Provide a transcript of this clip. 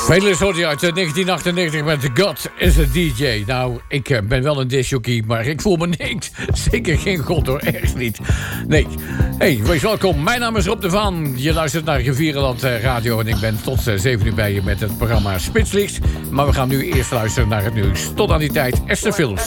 Fearless hoorde je uit 1998 met God is a DJ. Nou, ik ben wel een discjockey, maar ik voel me niks. Zeker geen god hoor, ergens niet. Nee. Hey, wees welkom. Mijn naam is Rob de Vaan. Je luistert naar Rivierenland Radio en ik ben tot 7 uur bij je met het programma Spitslicht. Maar we gaan nu eerst luisteren naar het nieuws. Tot aan die tijd, Esther Films.